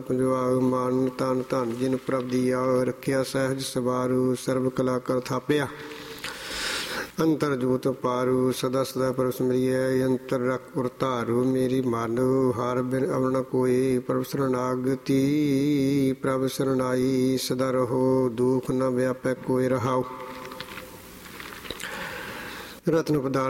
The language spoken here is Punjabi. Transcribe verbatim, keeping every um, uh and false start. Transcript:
ਪੰਜਵਾਗ ਮਾਨ ਤਨ ਧਨ ਜਿਨ ਪ੍ਰਭ ਦੀਆ ਰੱਖਿਆ ਸਹਿਜ ਸਵਾਰੂ ਸਰਬ ਕਲਾ ਕਰ ਥਾਪਿਆ ਅੰਤਰ ਜੋਤ ਪਾਰੂ ਸਦਾ ਸਦਾ ਪ੍ਰਭ ਸਿਮਰਿਐ ਅੰਤਰ ਰਖ ਉਰ ਧਾਰੂ ਮੇਰੀ ਮਨ ਹਰ ਬਿਨ ਅਵਨ ਕੋਈ ਪ੍ਰਭ ਸਰਨਾਗਤੀ ਪ੍ਰਭ ਸਰਨਾਈ ਸਦਾ ਰਹੋ ਦੁਖ ਨ ਵਿਆਪੈ ਕੋਈ ਰਹਾਉ ਰਤਨ ਪਦਾਰਥ